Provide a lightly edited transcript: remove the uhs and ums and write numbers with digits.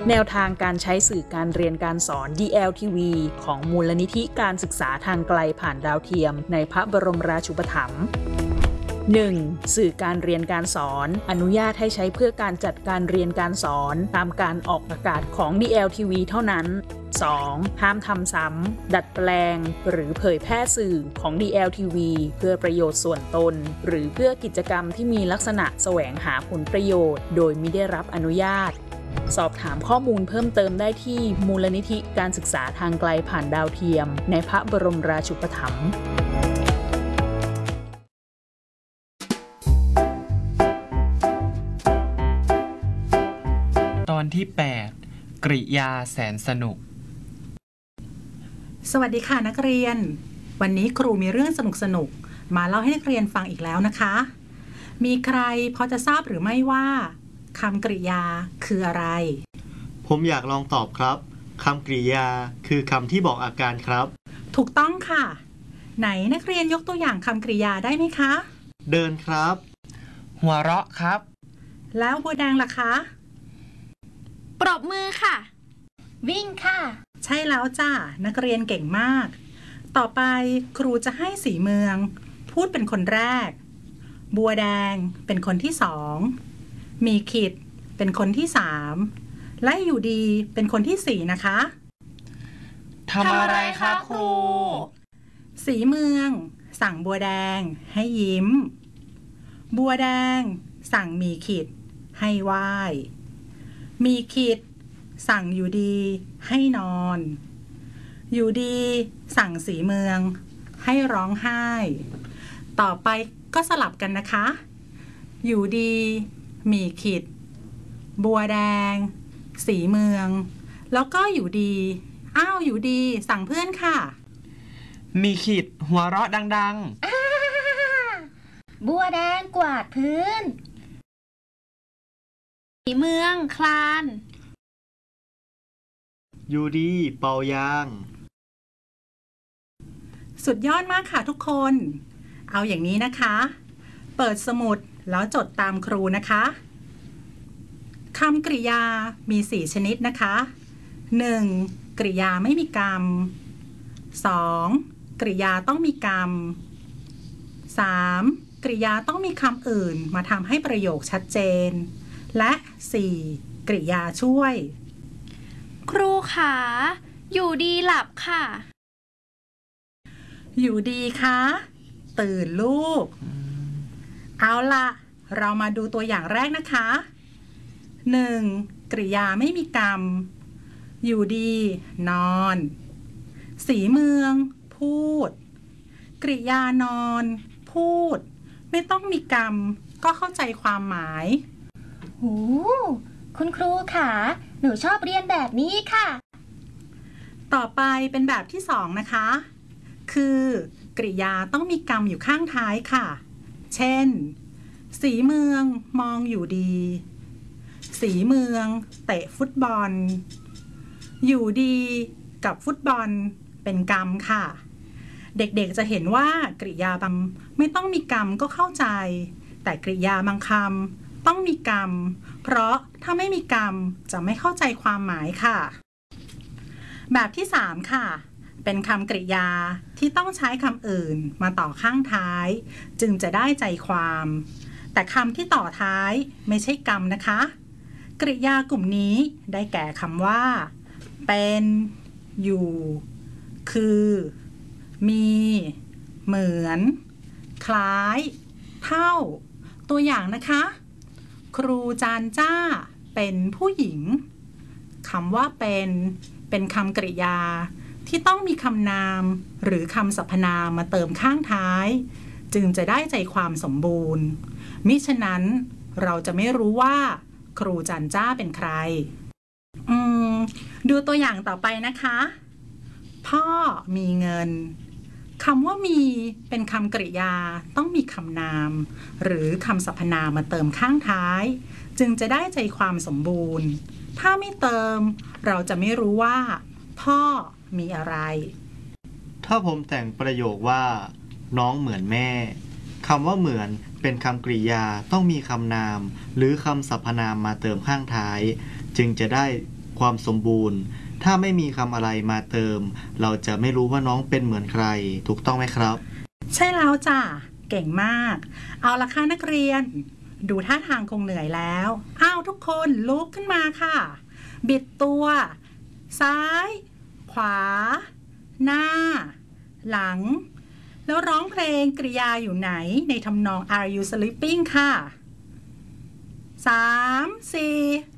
แนวทางการใช้สื่อการเรียนการสอน DLTV ของมูลนิธิการศึกษาทางไกลผ่านดาวเทียมในพระบรมราชูปถัมภ์ 1. สื่อการเรียนการสอนอนุญาตให้ใช้เพื่อการจัดการเรียนการสอนตามการออกอากาศของ DLTV เท่านั้น 2. ห้ามทำซ้ำดัดแปลงหรือเผยแพร่สื่อของ DLTV เพื่อประโยชน์ส่วนตนหรือเพื่อกิจกรรมที่มีลักษณะแสวงหาผลประโยชน์โดยมิได้รับอนุญาตสอบถามข้อมูลเพิ่มเติมได้ที่มูลนิธิการศึกษาทางไกลผ่านดาวเทียมในพระบรมราชูปถัมภ์ตอนที่ 8 กริยาแสนสนุกสวัสดีค่ะนักเรียนวันนี้ครูมีเรื่องสนุกมาเล่าให้นักเรียนฟังอีกแล้วนะคะมีใครพอจะทราบหรือไม่ว่าคำกริยาคืออะไรผมอยากลองตอบครับคำกริยาคือคำที่บอกอาการครับถูกต้องค่ะไหนนักเรียนยกตัวอย่างคำกริยาได้ไหมคะเดินครับหัวเราะครับแล้วบัวแดงล่ะคะปรบมือค่ะวิ่งค่ะใช่แล้วจ้านักเรียนเก่งมากต่อไปครูจะให้สีเมืองพูดเป็นคนแรกบัวแดงเป็นคนที่สองมีขิดเป็นคนที่สามและอยู่ดีเป็นคนที่สี่นะคะทำอะไรคะครูสีเมืองสั่งบัวแดงให้ยิ้มบัวแดงสั่งมีขิดให้ไหว้มีขิดสั่งอยู่ดีให้นอนอยู่ดีสั่งสีเมืองให้ร้องไห้ต่อไปก็สลับกันนะคะอยู่ดีมีขิดบัวแดงสีเมืองแล้วก็อยู่ดีอ้าวอยู่ดีสั่งเพื่อนค่ะมีขิดหัวเราะดังๆบัวแดงกวาดพื้นสีเมืองคลานอยู่ดีเป่ายางสุดยอดมากค่ะทุกคนเอาอย่างนี้นะคะเปิดสมุดแล้วจดตามครูนะคะคำกริยามี4ชนิดนะคะ 1. กริยาไม่มีกรรม 2. กริยาต้องมีกรรม 3. กริยาต้องมีคำอื่นมาทำให้ประโยคชัดเจนและ 4. กริยาช่วยครูขาอยู่ดีหลับค่ะอยู่ดีคะตื่นลูกเอาล่ะเรามาดูตัวอย่างแรกนะคะ 1. กริยาไม่มีกรรมอยู่ดีนอนสีเมืองพูดกริยานอนพูดไม่ต้องมีกรรมก็เข้าใจความหมายคุณครูค่ะหนูชอบเรียนแบบนี้ค่ะต่อไปเป็นแบบที่2นะคะคือกริยาต้องมีกรรมอยู่ข้างท้ายค่ะเช่นสีเมืองมองอยู่ดีสีเมืองเตะฟุตบอลอยู่ดีกับฟุตบอลเป็นกรรมค่ะเด็กๆจะเห็นว่ากริยาบางไม่ต้องมีกรรมก็เข้าใจแต่กริยาบางคำต้องมีกรรมเพราะถ้าไม่มีกรรมจะไม่เข้าใจความหมายค่ะแบบที่3ค่ะเป็นคำกริยาที่ต้องใช้คำอื่นมาต่อข้างท้ายจึงจะได้ใจความแต่คำที่ต่อท้ายไม่ใช่กรรมนะคะกริยากลุ่มนี้ได้แก่คำว่าเป็นอยู่คือมีเหมือนคล้ายเท่าตัวอย่างนะคะครูจานจ้าเป็นผู้หญิงคำว่าเป็นคำกริยาที่ต้องมีคำนามหรือคำสรรพนามมาเติมข้างท้ายจึงจะได้ใจความสมบูรณ์มิฉะนั้นเราจะไม่รู้ว่าครูจันจ้าเป็นใครดูตัวอย่างต่อไปนะคะพ่อมีเงินคำว่ามีเป็นคำกริยาต้องมีคำนามหรือคำสรรพนามมาเติมข้างท้ายจึงจะได้ใจความสมบูรณ์ถ้าไม่เติมเราจะไม่รู้ว่าพ่อมีอะไรถ้าผมแต่งประโยคว่าน้องเหมือนแม่คำว่าเหมือนเป็นคำกริยาต้องมีคำนามหรือคำสรรพนามมาเติมข้างท้ายจึงจะได้คความสมบูรณ์ ถ้าไม่มีคำอะไรมาเติม เราจะไม่รู้ว่าน้องเป็นเหมือนใคร ถูกต้องไหมครับใช่แล้วจ้ะเก่งมาก เอาละค่ะนักเรียน ดูท่าทางคงเหนื่อยแล้วอ้าวทุกคนลุกขึ้นมาค่ะ บิดตัว ซ้าย ขวา หน้า หลัง แล้วร้องเพลงกริยาอยู่ไหนในทำนอง Are you sleeping ค่ะ 3 4